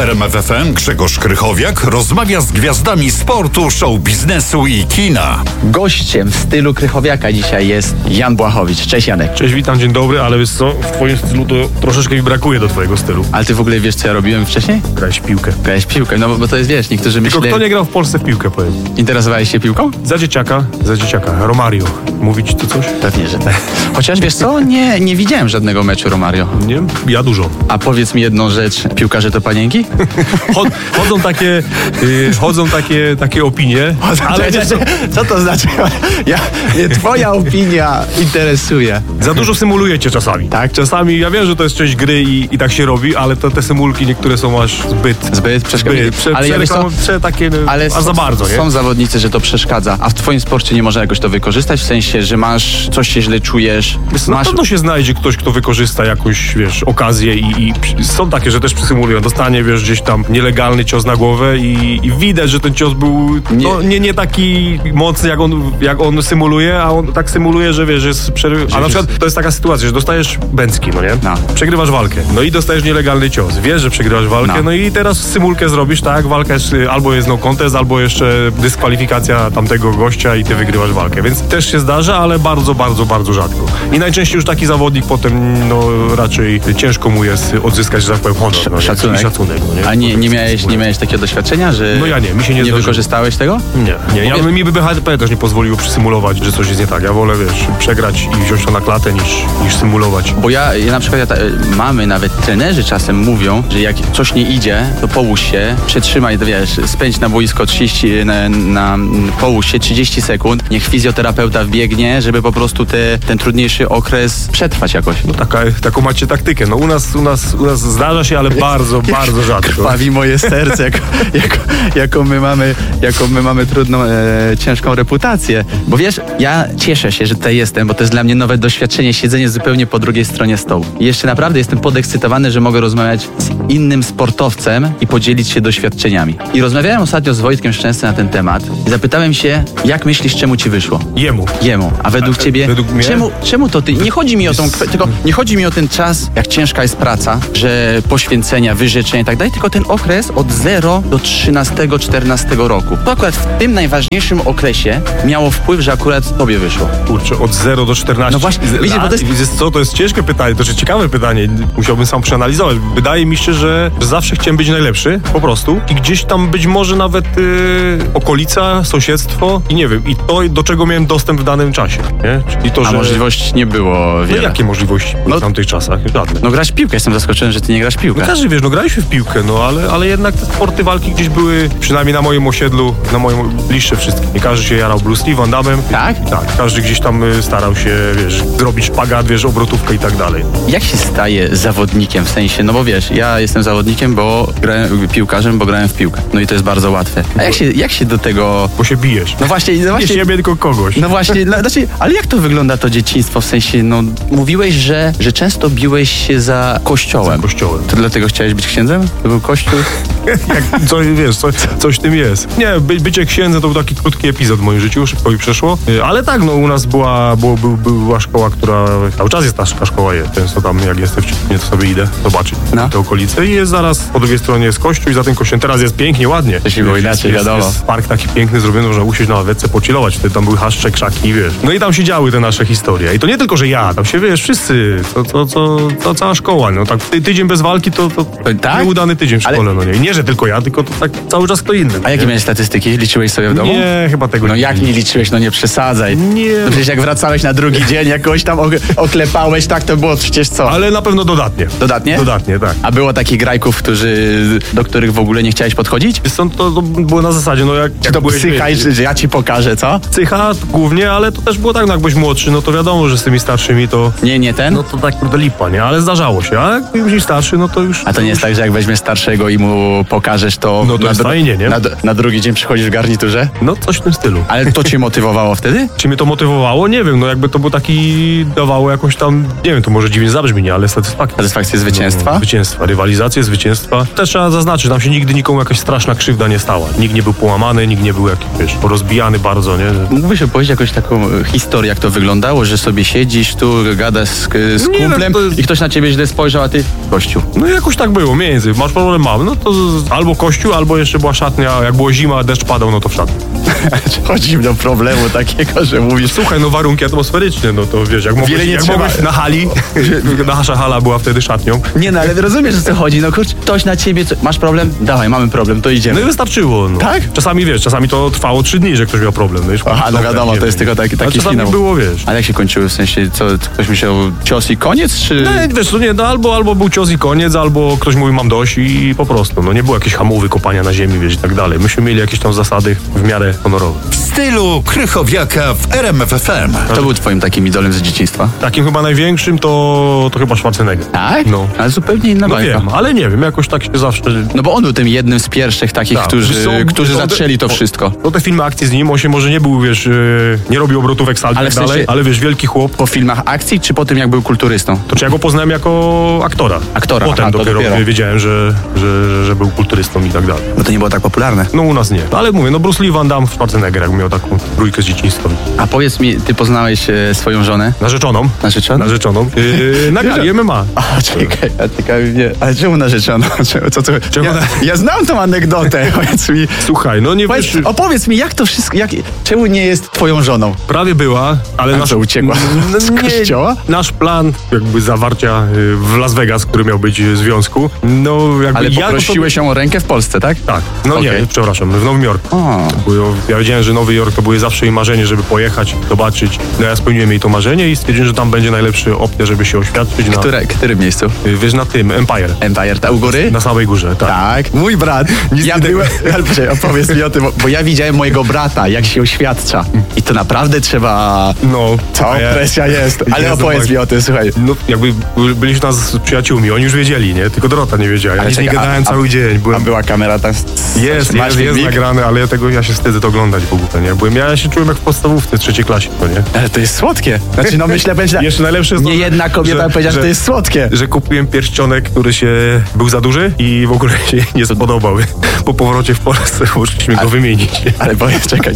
RMF FM Grzegorz Krychowiak rozmawia z gwiazdami sportu, show biznesu i kina. Gościem w stylu Krychowiaka dzisiaj jest Jan Błachowicz. Cześć Janek. Cześć, witam, dzień dobry, ale wiesz co, w twoim stylu to troszeczkę mi brakuje do twojego stylu. Ale ty w ogóle wiesz, co ja robiłem wcześniej? Grałeś w piłkę. Grałeś w piłkę, no bo to jest, wiesz, niektórzy Tylko myśleli... kto nie grał w Polsce w piłkę, powiedz? Interesowałeś się piłką? Za dzieciaka, Romario. Mówi ci to coś? Pewnie, że tak. Chociaż wiesz co, nie widziałem żadnego meczu Romario. Nie? Ja dużo. A powiedz mi jedną rzecz, piłkarze to panienki? Chodzą takie opinie, ale Co to znaczy? Twoja opinia interesuje. za dużo symulujecie czasami. Tak? Czasami, ja wiem, że to jest część gry i tak się robi, ale te symulki niektóre są aż zbyt Ale ja wiesz co, aż za bardzo, nie? Są zawodnicy, że to przeszkadza, a w twoim sporcie nie można jakoś to wykorzystać, w sensie, że masz, coś się źle czujesz, Na pewno się znajdzie ktoś, kto wykorzysta jakąś, wiesz, okazję i są takie, że też przysymulują. Dostanie, wiesz, gdzieś tam nielegalny cios na głowę i widać, że ten cios był nie taki mocny, jak on symuluje, a on tak symuluje, że wiesz, jest a na przykład to jest taka sytuacja, że dostajesz bęcki, no nie? No. Przegrywasz walkę, no i dostajesz nielegalny cios. Wiesz, że przegrywasz walkę, no i teraz symulkę zrobisz, tak? Walka jest, albo jest no contest, albo jeszcze dyskwalifikacja tamtego gościa i ty wygrywasz walkę. Więc też się zdarza, ale bardzo, bardzo, bardzo rzadko. I najczęściej już taki zawodnik potem, no raczej ciężko mu jest odzyskać, że tak powiem, honor. No, szacunek. No, nie? A nie miałeś takiego doświadczenia, że No ja nie, mi się nie zdarzyło. wykorzystałeś tego? Nie. Mi by BHP też nie pozwoliło przysymulować, że coś jest nie tak. Ja wolę, wiesz, przegrać i wziąć to na klatę niż symulować. Bo ja na przykład, mamy nawet trenerzy czasem mówią, że jak coś nie idzie, to połóż się, przetrzymaj, wiesz, spędź na boisko 30, połóż się 30 sekund, niech fizjoterapeuta wbiegnie, żeby po prostu ten trudniejszy okres przetrwać jakoś. No taką macie taktykę. No u nas zdarza się, ale bardzo, bardzo rzadko. Krwawi moje serce, jaką my mamy trudną, ciężką reputację. Bo wiesz, ja cieszę się, że tutaj jestem, bo to jest dla mnie nowe doświadczenie, siedzenie zupełnie po drugiej stronie stołu. I jeszcze naprawdę jestem podekscytowany, że mogę rozmawiać z innym sportowcem i podzielić się doświadczeniami. I rozmawiałem ostatnio z Wojtkiem Szczęsnym na ten temat i zapytałem się, jak myślisz, czemu ci wyszło? Jemu. A według ciebie, według mnie? Czemu to ty? Nie chodzi mi o tylko nie chodzi mi o ten czas, jak ciężka jest praca, że poświęcenia, wyrzeczenia i tak dalej, tylko ten okres od 0 do 13-14 roku. To akurat w tym najważniejszym okresie miało wpływ, że akurat tobie wyszło. Kurczę, od 0 do 14 No właśnie, widzisz, bo to jest... Widzisz co, to jest ciężkie pytanie, to jest ciekawe pytanie, musiałbym sam przeanalizować. Wydaje mi się, że zawsze chciałem być najlepszy, po prostu. I gdzieś tam być może nawet okolica, sąsiedztwo i nie wiem, i to, do czego miałem dostęp w danym czasie, nie? Czyli to, A że... możliwości nie było wiele. No jakie możliwości w tamtych czasach? Żadne. No grać w piłkę, jestem zaskoczony, że ty nie grasz w piłkę. No każdy, wiesz, graliśmy w piłkę, ale jednak te sporty walki gdzieś były, przynajmniej na moim osiedlu, na moim bliższe wszystkie. Nie każdy się jarał Bruce Lee, Van Damme. Tak? Tak, każdy gdzieś tam starał się, wiesz, zrobić szpagat, wiesz, obrotówkę i tak dalej. Jak się staje zawodnikiem, w sensie, no bo wiesz, ja jestem zawodnikiem, piłkarzem, bo grałem w piłkę. No i to jest bardzo łatwe. A jak się do tego... Bo się bijesz. No właśnie... Nie siebie, tylko kogoś. No właśnie, ale jak to wygląda to dzieciństwo, w sensie, no mówiłeś, że często biłeś się za kościołem. Za kościołem. To dlatego chciałeś być księdzem? To był kościół? Coś w tym jest. Nie, bycie księdzem to był taki krótki epizod w moim życiu, szybko mi przeszło. Ale tak, no u nas była szkoła, która... Cały czas jest ta szkoła, często tam jak jestem w Ciepnie, to sobie idę zobaczyć te okolice. I jest zaraz po drugiej stronie jest kościół i za tym kościołem teraz jest pięknie, ładnie. Jeśli było inaczej, wiadomo. Jest park taki piękny zrobiony, można usiąść na ławeczce, pochillować. Wtedy tam były haszcze, krzaki, wiesz. No i tam się działy te nasze historie. I to nie tylko, że ja, tam się, wiesz, wszyscy, to cała szkoła, no tak tydzień bez walki to tak? Nieudany tydzień w szkole, no nie. I nie, że tylko ja, tylko to tak cały czas kto inny. A jakie miałeś statystyki? Liczyłeś sobie w domu? Nie, chyba tego No jak nie liczyłeś? No nie przesadzaj. Nie. No przecież jak wracałeś na drugi dzień, jakoś tam oklepałeś, tak to było przecież co? Ale na pewno dodatnie. Dodatnie? Dodatnie, tak. A było takich grajków, do których w ogóle nie chciałeś podchodzić? Wiesz co, to było na zasadzie, no jak Czy to byłeś, psycha, że ja ci pokażę, co? Psycha głównie, ale to też było tak, no jak byłeś młodszy, no to wiadomo, że z tymi starszymi to... Nie ten? No to tak kurde lipa, nie? Ale zdarzało się, a jak byłeś starszy, no to już... A to nie jest tak, że jak weźmiesz starszego i mu pokażesz, to... No to jest fajnie, nie? Na drugi dzień przychodzisz w garniturze? No coś w tym stylu. Ale to cię motywowało wtedy? Czy mnie to motywowało? Nie wiem, no jakby to był taki... dawało jakąś tam, nie wiem, to może dziwnie zabrzmi, nie? Ale satysfakcję. Satysfakcję zwycięstwa? No, zwycięstwa, rywalizację, zwycięstwa. Też trzeba zaznaczyć, tam się nigdy nikomu jakaś straszna krzywda nie stała. Nikt nie był połamany, nikt nie był jakiś, wiesz, rozbijany bardzo, nie? Mógłbyś opowiedzieć jakąś taką historię, jak to wyglądało, że sobie siedzisz tu, gadasz z kumplem i ktoś na ciebie źle spojrzał, a ty... Kościół. No jakoś tak było, między. masz problem? Mam. No to albo kościół, albo jeszcze była szatnia, jak było zima, deszcz padał, no to w szatni. Chodzi do problemu takiego, że mówisz... Słuchaj, no warunki atmosferyczne, no to wiesz, jak mogłeś na hali, nasza hala była wtedy szatnią. Nie no, ale rozumiesz, o co chodzi. No kurczę, ktoś na ciebie... Masz problem? Dawaj, mamy problem, to idziemy. No i wystarczyło. No. Tak? Czasami to trwało 3 dni, że ktoś miał problem. Wiesz, Aha, no wiadomo, to jest tylko taki czasami finał. było, wiesz. Ale jak się kończyły, w sensie, co, ktoś myślał cios i koniec, czy... No wiesz, to nie, no, albo był cios i koniec, albo ktoś mówił mam dość i po prostu, no nie było jakichś hamowy, kopania na ziemi, wiesz, i tak dalej. Myśmy mieli jakieś tam zasady w miarę honorowe. W stylu Krychowiaka w RMF FM. Kto był twoim takim idolem z dzieciństwa? Takim chyba największym to chyba Schwarzenegger. Tak? No. Ale zupełnie inna No bajka. wiem, ale nie wiem, jakoś tak się zawsze... No bo on był tym jednym z pierwszych takich, Tak. którzy zaczęli to wszystko. No te filmy akcji z nim, on się może nie był, wiesz, nie robił obrotówek salto i Ale tak w sensie- dalej, ale wiesz, wielki chłop. Po filmach akcji, czy po tym, jak był kulturystą? To czy ja go poznałem jako aktora. Aktora, Potem aha, to dopiero dopiero. wiedziałem, że był kulturystą i tak dalej. Bo to nie było tak popularne. No u nas nie. Ale mówię, no Bruce Lee, Van Damme, Schwarzenegger, jak miał taką trójkę z dzieciństwa. A powiedz mi, ty poznałeś swoją żonę? Narzeczoną. Narzeczoną? Na gali MMA. A, czekaj, a ciekawi mnie, ale czemu narzeczoną? Czemu Ja znam tą anegdotę, powiedz mi. Słuchaj, no nie wiesz, Opowiedz mi, jak to wszystko, czemu nie jest twoją żoną? prawie była, ale A co, uciekła z kościoła? Nasz plan jakby zawarcia w Las Vegas, który miał być w związku, no jakby Ale ja poprosiłeś ją o rękę w Polsce, tak? Tak, no Okej. nie, przepraszam, w Nowym Jorku. O. Ja wiedziałem, że Nowy Jork to były zawsze jej marzenie, żeby pojechać, zobaczyć. No ja spełniłem jej to marzenie i stwierdziłem, że tam będzie najlepsza opcja, żeby się oświadczyć na... Którym miejscu? Wiesz, na tym, Empire. Empire, ta u góry? Na samej górze, tak. Tak, mój brat. Ja byłem, ale poczekaj, opowiedz mi o tym, bo ja widziałem mojego brata, jak się oświadcza. I to naprawdę trzeba... No. Cała a ja- presja jest. Ale Jest, opowiedz tak. mi o tym, słuchaj. No jakby byliśmy tam z przyjaciółmi, oni już wiedzieli, nie? Tylko Dorota nie wiedziała. Ja Ale nic nie czekaj, gadałem cały dzień. A Byłem... była kamera tam? Jest filmik? nagrane, ale ja się wstydzę to oglądać w ogóle, nie? Ja się czułem jak w podstawówce, 3. klasie, no nie? Ale to jest słodkie. Znaczy, no myślę, Jeszcze najlepsze jest to, nie jedna kobieta powiedziała, że to jest słodkie. Że kupiłem pierścionek, który był za duży i w ogóle się nie spodobał. Po powrocie w Polsce musieliśmy go wymienić. Ale powiedz, czekaj.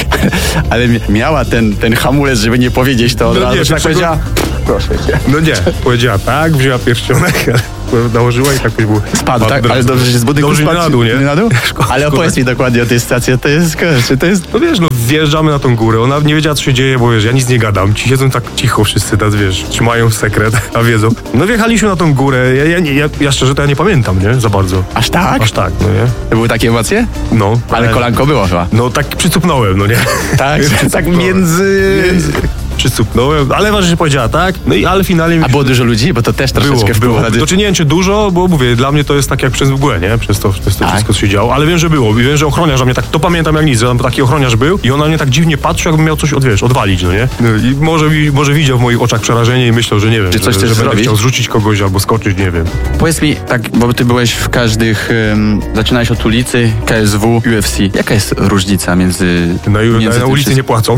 Ale miała ten hamulec, żeby nie powiedzieć to od No razu, nie, że tak czego- powiedziała, proszę cię. No nie, powiedziała tak, wzięła pierścionek, nałożyła i tak był. Spadł, tak? od razu. Ale dobrze, że z budynku Dobrze, spadł. nie na dół, nie? Na dół? Ale opowiedz mi dokładnie o tej stacji, to jest... No wiesz, no wjeżdżamy na tą górę, ona nie wiedziała, co się dzieje, bo wiesz, ja nic nie gadam, ci siedzą tak cicho wszyscy, tak wiesz, trzymają sekret, a wiedzą. No wjechaliśmy na tą górę, ja szczerze to ja nie pamiętam, nie? Za bardzo. Aż tak? Aż tak, no nie? To były takie emocje? No. Ale kolanko było chyba. No tak przycupnąłem, no nie? Tak, tak między... Przycupnąłem, ale ważne, że powiedziała tak, no i ale finalnie... A było dużo ludzi? Bo to też troszeczkę Było. wpływa. To czy nie wiem, czy dużo, bo mówię, dla mnie to jest tak jak przez mgłę, nie? Przez to wszystko, co się działo, ale wiem, że było. I wiem, że ochroniarz na mnie tak, to pamiętam jak nic, że tam taki ochroniarz był i on na mnie tak dziwnie patrzył, jakby miał coś, odwalić, no nie? I może widział w moich oczach przerażenie i myślał, że nie wiem, Czy coś że chcesz będę zrobić? chciał zrzucić kogoś albo skoczyć, nie wiem. Powiedz mi, tak, bo ty byłeś w każdych... zaczynałeś od ulicy, KSW, UFC. Jaka jest różnica między Na tym ulicy nie płacą.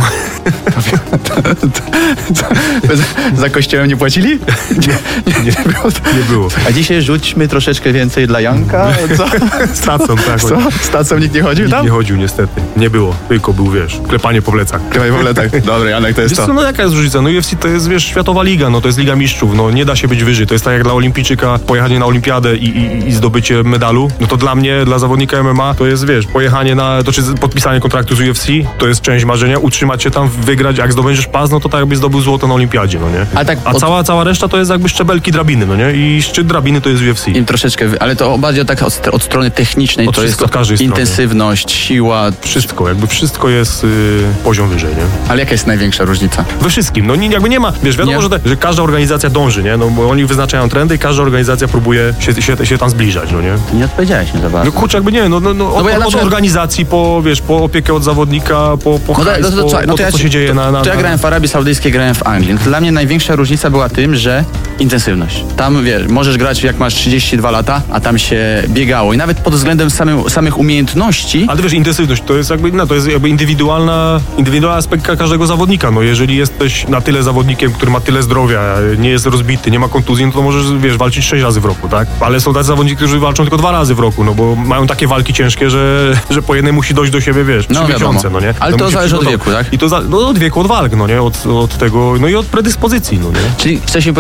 Za kościołem nie płacili? Nie było. A dzisiaj rzućmy troszeczkę więcej dla Janka. Co? Stacją, tak. Co? Z tacą nikt nie chodził Nikt tam? nie chodził niestety. Nie było. Tylko był, wiesz, klepanie po plecach. Chyba w ogóle tak. Dobra, Janek, to jest Wiesz to. co, no jaka jest różnica? No UFC to jest, wiesz, światowa liga, no to jest Liga Mistrzów, no nie da się być wyżej. To jest tak jak dla olimpijczyka pojechanie na olimpiadę i zdobycie medalu. No to dla mnie, dla zawodnika MMA, to jest, wiesz, pojechanie czy podpisanie kontraktu z UFC, to jest część marzenia, utrzymać się tam, wygrać, jak zdobędziesz pas, no to tak jakbyś zdobył złoto na olimpiadzie, no nie? Cała reszta to jest jakby szczebelki drabiny, no nie? I szczyt drabiny to jest UFC. Im troszeczkę, ale to bardziej tak od strony technicznej, to jest od każdej strony. intensywność, siła. Wszystko jest poziom wyżej, nie? Ale jaka jest największa różnica? We wszystkim, no jakby nie ma, wiesz, wiadomo, że każda organizacja dąży, nie? No bo oni wyznaczają trendy i każda organizacja próbuje się tam zbliżać, no nie? Nie odpowiedziałeś mi za bardzo. No kurczę, jakby nie, od organizacji po, wiesz, po opiekę od zawodnika, po hajs, co się dzieje To ja grałem w Arabii Saudyjskiej, grałem w Anglii. Dla mnie największa różnica była tym, że intensywność. Tam, wiesz, możesz grać jak masz 32 lata, a tam się biegało. I nawet pod względem samych umiejętności... Ale wiesz, intensywność to jest jakby indywidualny aspekt każdego zawodnika. No jeżeli jesteś na tyle zawodnikiem, który ma tyle zdrowia, nie jest rozbity, nie ma kontuzji, no to możesz, wiesz, walczyć 6 razy w roku, tak? Ale są tacy zawodnicy, którzy walczą tylko 2 razy w roku, no bo mają takie walki ciężkie, że po jednej musi dojść do siebie, wiesz, 3 miesiące, no nie? Ale to zależy od wieku, tak? I to od wieku, od walk, no nie? Od tego, no i od predyspozycji, no nie? Czyli chcesz mi powiedzieć, że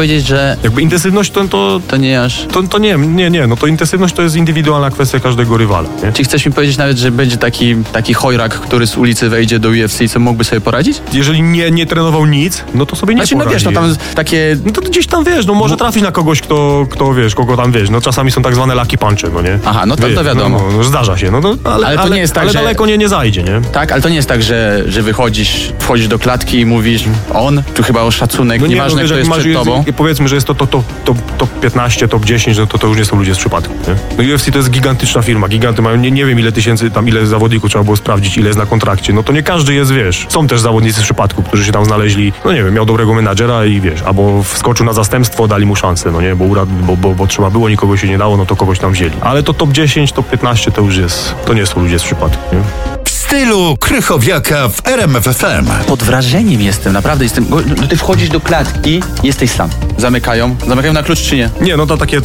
ale Jakby intensywność to nie aż... to nie, no to intensywność to jest indywidualna kwestia każdego rywala, nie? Czy chcesz mi powiedzieć nawet, że będzie taki chojrak, który z ulicy wejdzie do UFC i co mógłby sobie poradzić? Jeżeli nie trenował nic, no to sobie nie Znaczy, no poradzi. wiesz, no tam takie... No to gdzieś tam wiesz, no może trafić na kogoś, kto wiesz, kogo tam wiesz, no czasami są tak zwane lucky punche, no nie? Aha, no to Wiesz, wiadomo. No, zdarza się, Ale to nie jest tak, ale że- daleko nie zajdzie, nie? Tak, ale to nie jest tak, że wchodzisz do klatki i mówisz tu chyba o szacunek, No nieważne wiesz, kto jak jest przed tobą. powiedzmy, że jest to top 15, top 10, no to już nie są ludzie z przypadku, nie? No UFC to jest gigantyczna firma, giganty mają, nie wiem ile tysięcy, tam ile zawodników trzeba było sprawdzić, ile jest na kontrakcie, no to nie każdy jest, wiesz, są też zawodnicy z przypadku, którzy się tam znaleźli, no nie wiem, miał dobrego menadżera i wiesz, albo wskoczył na zastępstwo, dali mu szansę, no nie, bo trzeba było, nikogo się nie dało, no to kogoś tam wzięli. Ale to top 10, top 15 to już jest, to nie są ludzie z przypadku, nie? W stylu Krychowiaka w RMF FM. Pod wrażeniem jestem, naprawdę jestem. No ty wchodzisz do klatki, jesteś sam. Zamykają na klucz czy nie? Nie, no to takie,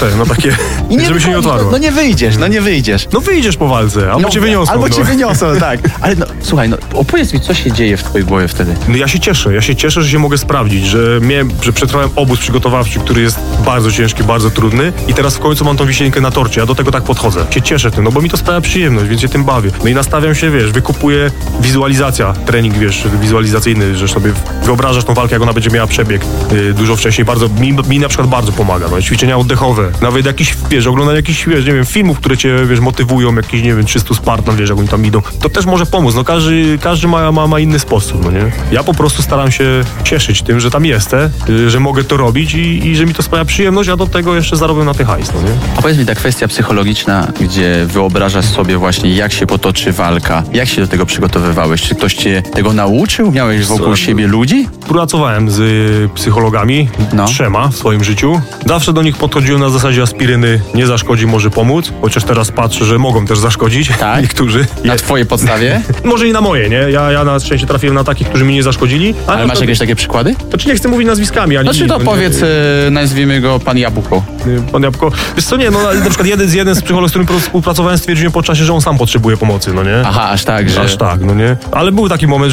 żeby się nie otwarło. No nie wyjdziesz. No wyjdziesz po walce, albo cię wyniosą. Albo no. cię wyniosą, tak. Ale no, słuchaj, opowiedz mi, co się dzieje w twojej głowie wtedy. No ja się cieszę, że się mogę sprawdzić, że przetrwałem obóz przygotowawczy, który jest bardzo ciężki, bardzo trudny i teraz w końcu mam tą wisienkę na torcie, ja do tego tak podchodzę. Się cieszę tym, no bo mi to sprawia przyjemność, więc się tym bawię. No i nastawiam się, wiesz, wykupuję trening, wiesz, wizualizacyjny, że sobie wyobrażasz tą walkę, jak ona będzie miała przebieg dużo wcześniej, mi na przykład bardzo pomaga, no, ćwiczenia oddechowe, nawet jakiś, wiesz, oglądanie jakichś, wiesz, nie wiem, filmów, które cię, wiesz, motywują, jakiś, nie wiem, 300 Spartan, wiesz, jak oni tam idą, to też może pomóc, no każdy ma inny sposób, no nie? Ja po prostu staram się cieszyć tym, że tam jestem, że mogę to robić i że mi to sprawia przyjemność, a do tego jeszcze zarobię na tych hajs, no nie? A powiedz mi, ta kwestia psychologiczna, gdzie wyobrażasz sobie właśnie, jak się potoczy walka, jak się do tego przygotowywałeś? Czy ktoś cię tego nauczył? Miałeś wokół siebie ludzi? Pracowałem z psychologami, 3 w swoim życiu. Zawsze do nich podchodziłem na zasadzie aspiryny nie zaszkodzi, może pomóc, chociaż teraz patrzę, że mogą też zaszkodzić. Tak? Niektórzy. Na twojej podstawie? Może i na moje, nie? Ja na szczęście trafiłem na takich, którzy mi nie zaszkodzili. Ale masz jakieś takie przykłady? To czy nie chcę mówić nazwiskami, ani Znaczy nic, to no, powiedz, nazwijmy go pan Jabłko. Pan Jabłko. Wiesz co, nie, no na przykład jeden z psychologów, z którym współpracowałem, stwierdził po czasie, że on sam potrzebuje pomocy, no nie? Aha, aż tak, że... Aż tak, no nie? Ale był taki moment,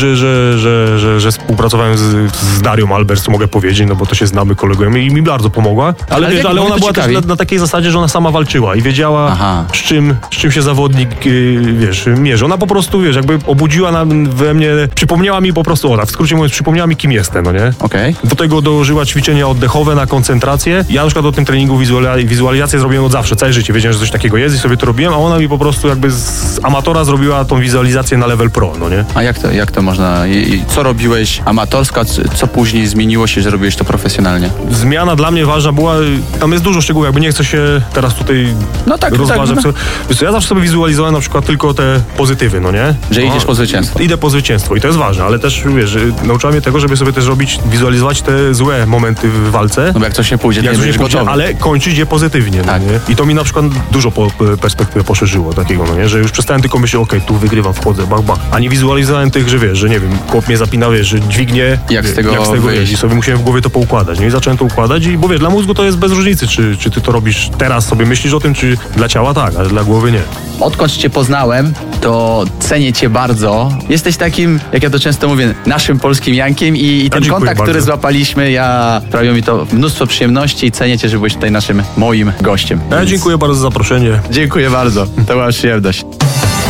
że współpracowałem z Darią Albers, co mogę powiedzieć, no bo to się znamy, kolegujemy i mi bardzo pomogła. Ale wiesz, ale ona była też na takiej zasadzie, że ona sama walczyła i wiedziała, z czym się zawodnik, wiesz, mierzy. Ona po prostu, wiesz, jakby obudziła we mnie, przypomniała mi po prostu, w skrócie mówiąc, przypomniała mi, kim jestem, no nie? Okej. Do tego dołożyła ćwiczenia oddechowe na koncentrację. Ja na przykład o tym treningu wizualizację zrobiłem od zawsze, całe życie. Wiedziałem, że coś takiego jest i sobie to robiłem, a ona mi po prostu jakby z amatora zrobiła tą wizualizację na level pro, no nie? A jak to można? Co robiłeś amatorsko, a co później zmieniło się, że robiłeś to profesjonalnie? Zmiana dla mnie ważna była, tam jest dużo szczegółów, jakby nie chcę się teraz tutaj rozważać. Wiesz co, ja zawsze sobie wizualizowałem na przykład tylko te pozytywy, no nie? Że idziesz po zwycięstwo. Idę po zwycięstwo i to jest ważne, ale też, wiesz, nauczyła mnie tego, żeby sobie też wizualizować te złe momenty w walce. No bo jak coś nie pójdzie, to Jak nie coś będziesz nie pójdzie, gotowy. ale kończyć je pozytywnie, Tak. no nie? I to mi na przykład dużo perspektywę poszerzyło takiego, no nie? Że już przestałem tylko myśleć, okej, tu wygrywam, wchodzę, bach, bach. A nie wizualizowałem tych, że wiesz, że nie wiem, chłop mnie zapina, wiesz, że dźwignie, Jak z tego wyjść. I sobie musiałem w głowie to poukładać, nie? I zacząłem to układać bo wiesz, dla mózgu to jest bez różnicy, czy ty to robisz teraz, sobie myślisz o tym, czy dla ciała tak, ale dla głowy nie. Odkąd cię poznałem, to cenię cię bardzo. Jesteś takim, jak ja to często mówię, naszym polskim Jankiem i ten kontakt, który złapaliśmy, sprawiło mi to mnóstwo przyjemności i cenię cię, że byłeś tutaj moim gościem. Ja dziękuję bardzo za zaproszenie. Dziękuję bardzo. To była przyjemność.